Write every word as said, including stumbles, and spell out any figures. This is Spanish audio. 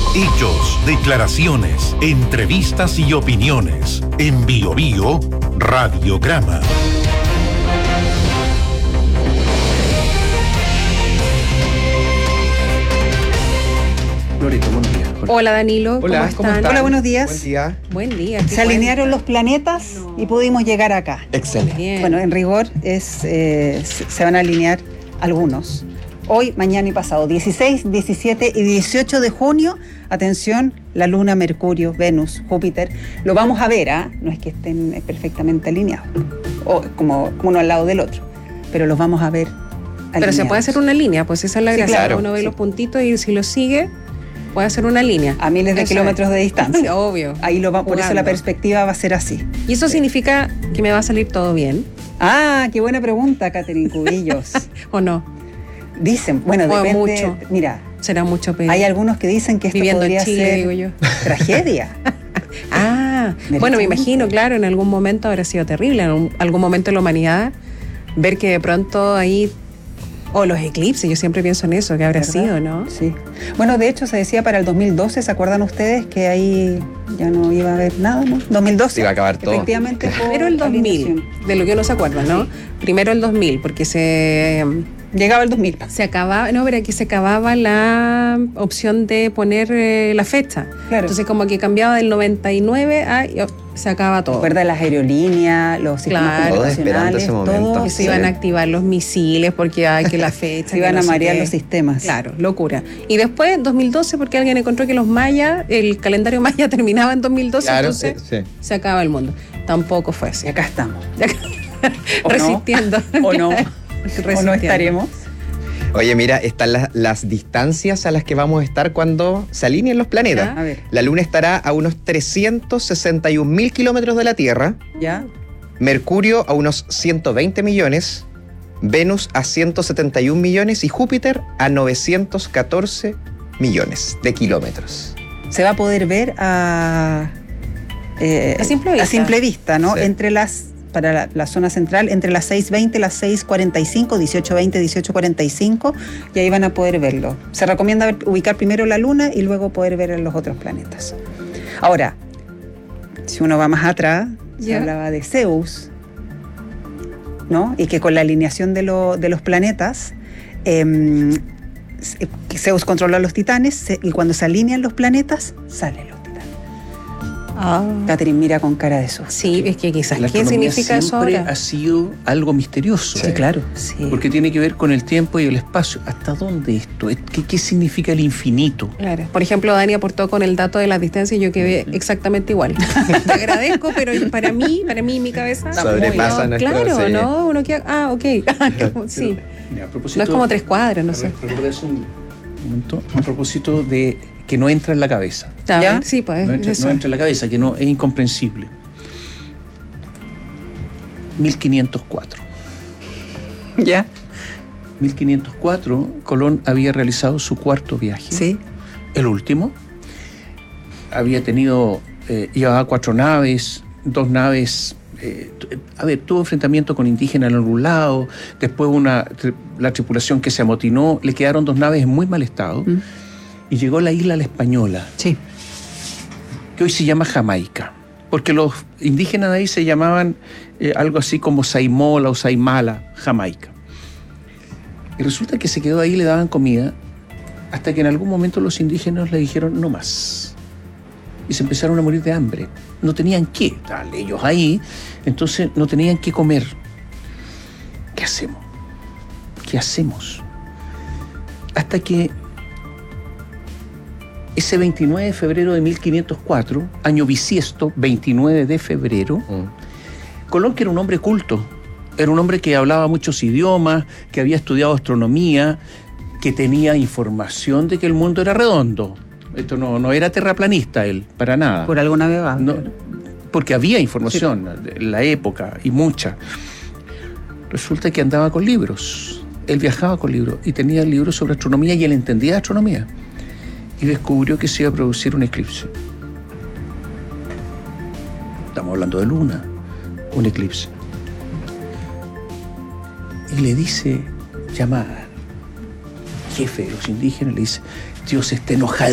Hechos, declaraciones, entrevistas y opiniones. En Bio Bio Radiograma. Loreto, buen día. Hola, Hola Danilo, Hola, ¿cómo están? ¿cómo están? Hola, buenos días. Buen día. Buen día. Se alinearon los planetas no. y pudimos llegar acá. Excelente. Bien. Bueno, en rigor es, eh, se van a alinear algunos. Hoy, mañana y pasado, dieciséis, diecisiete y dieciocho de junio, atención, la Luna, Mercurio, Venus, Júpiter, lo vamos a ver, ¿ah? ¿eh? No es que estén perfectamente alineados, o como uno al lado del otro, pero los vamos a ver alineados. Pero se puede hacer una línea, pues esa es la sí, gracia. claro, uno ve sí. los puntitos y si los sigue, puede hacer una línea. A miles de eso kilómetros es. de distancia. Obvio. Ahí lo va, por Jugando. eso la perspectiva va a ser así. Y eso sí. significa que me va a salir todo bien. Ah, qué buena pregunta, Catherine Cubillos. ¿O no? Dicen, bueno, o depende. Mucho. Mira, será mucho pedir. Hay algunos que dicen que esto Viviendo podría en Chile, ser digo yo. tragedia. Ah, bueno, me imagino, claro, en algún momento habrá sido terrible, en un, algún momento de la humanidad, ver que de pronto ahí, o oh, los eclipses, yo siempre pienso en eso, que habrá ¿verdad? sido, ¿no? Sí. Bueno, de hecho se decía para el dos mil doce, ¿se acuerdan ustedes? Que ahí ya no iba a haber nada, ¿no? dos mil doce. Se iba a acabar todo. Efectivamente. Primero el dos mil, de lo que uno se acuerda, ¿no? Sí. Primero el dos mil, porque se... Llegaba el dos mil. Se acababa, no, pero aquí se acababa la opción de poner eh, la fecha. Claro. Entonces como que cambiaba del noventa y nueve a... se acaba todo. ¿Recuerda las aerolíneas, los sistemas claro, computacionales? Todo todo que sí. se iban a activar los misiles porque hay que la fecha. se iban no a marear sé los sistemas. Claro, locura. Y después, dos mil doce, porque alguien encontró que los mayas, el calendario maya terminaba en dos mil doce, claro, entonces sí, sí. se acaba el mundo. Tampoco fue así. Y acá estamos. Resistiendo. ¿O no? Resistiendo. ¿O no estaremos? Oye, mira, están las, las distancias a las que vamos a estar cuando se alineen los planetas. A ver. La Luna estará a unos trescientos sesenta y un mil kilómetros de la Tierra. ¿Ya? Mercurio a unos ciento veinte millones. Venus a ciento setenta y un millones y Júpiter a novecientos catorce millones de kilómetros. Se va a poder ver a... Eh, a simple vista. A simple vista, ¿no? Sí. Entre las... para la, la zona central, entre las seis veinte y las seis cuarenta y cinco, dieciocho veinte, dieciocho cuarenta y cinco, y ahí van a poder verlo. Se recomienda ver, ubicar primero la Luna y luego poder ver los otros planetas. Ahora, si uno va más atrás, se ¿Ya? hablaba de Zeus, ¿no? Y que con la alineación de, lo, de los planetas, eh, Zeus controla a los titanes, se, y cuando se alinean los planetas, salen los titanes. Ah. Catherine mira con cara de susto. Sí, es que quizás, La ¿qué astronomía significa eso siempre ahora? ha sido algo misterioso. Sí, claro. Sí. Porque tiene que ver con el tiempo y el espacio. ¿Hasta dónde esto? ¿Qué, qué significa el infinito? Claro. Por ejemplo, Dani aportó con el dato de las distancias y yo quedé exactamente igual. Te agradezco, pero para mí, para mí, mi cabeza... Sobrepasa no, nuestro... Claro, sí. ¿no? Uno queda... Ah, ok. Sí. Mira, a propósito, No es como tres cuadras, no a sé. ver, recordarse un momento, a propósito de que no entra en la cabeza. A ¿Ya? ver, sí, pues. No entra, eso. no entra en la cabeza, que no es incomprensible. mil quinientos cuatro. ¿Ya? mil quinientos cuatro, Colón había realizado su cuarto viaje. Sí. El último. Había tenido, eh, llevaba cuatro naves, dos naves, eh, a ver, tuvo enfrentamiento con indígenas en algún lado, después una, la tripulación que se amotinó, le quedaron dos naves en muy mal estado, mm. y llegó a la isla La Española, Sí. que hoy se llama Jamaica, porque los indígenas de ahí se llamaban eh, algo así como Saimola o Saimala, Jamaica. Y resulta que se quedó ahí y le daban comida, hasta que en algún momento los indígenas le dijeron no más. Y se empezaron a morir de hambre. No tenían qué, estaban ellos ahí, entonces no tenían qué comer. ¿Qué hacemos? ¿Qué hacemos? Hasta que ese veintinueve de febrero de mil quinientos cuatro, año bisiesto, veintinueve de febrero, mm. Colón, que era un hombre culto, era un hombre que hablaba muchos idiomas, que había estudiado astronomía, que tenía información de que el mundo era redondo. Esto no, no era terraplanista él, para nada. Por alguna vez va. No, porque había información sí. en la época, y mucha. Resulta que andaba con libros. Él viajaba con libros y tenía libros sobre astronomía y él entendía de astronomía. Y descubrió que se iba a producir un eclipse. Estamos hablando de luna, un eclipse. Y le dice, llama al jefe de los indígenas, le dice, Dios está enojado.